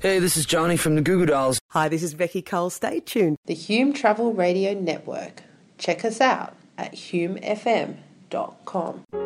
Hey, this is Johnny from the Goo Goo Dolls. Hi, this is Becky Cole. Stay tuned. The Hume Travel Radio Network. Check us out at humefm.com.